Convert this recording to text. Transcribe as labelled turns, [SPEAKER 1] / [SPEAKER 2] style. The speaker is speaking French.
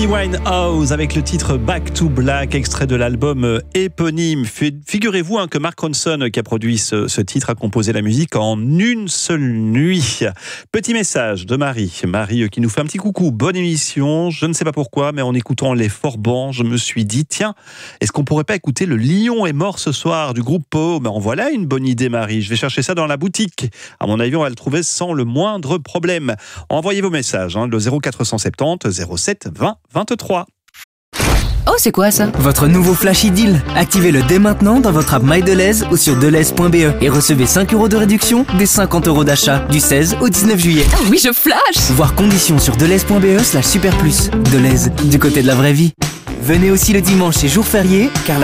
[SPEAKER 1] Amy Winehouse avec le titre Back to Black, extrait de l'album éponyme. Figurez-vous que Mark Ronson, qui a produit ce titre, a composé la musique en une seule nuit. Petit message de Marie. Marie qui nous fait un petit coucou. Bonne émission. Je ne sais pas pourquoi, mais en écoutant Les Forbans, je me suis dit, tiens, est-ce qu'on pourrait pas écouter Le Lion est mort ce soir du groupe Pau? En voilà une bonne idée, Marie. Je vais chercher ça dans la boutique. À mon avis, on va le trouver sans le moindre problème. Envoyez vos messages, le 0470 07 20 23.
[SPEAKER 2] Oh, c'est quoi ça?
[SPEAKER 3] Votre nouveau Flash Deal. Activez-le dès maintenant dans votre app MyDeleuze ou sur deleuze.be et recevez 5 € de réduction des 50 € d'achat du 16 au 19 juillet.
[SPEAKER 2] Oh oui, je flash!
[SPEAKER 3] Voir conditions sur deleuze.be/super plus. Deleuze, du côté de la vraie vie. Venez aussi le dimanche et jour férié, car la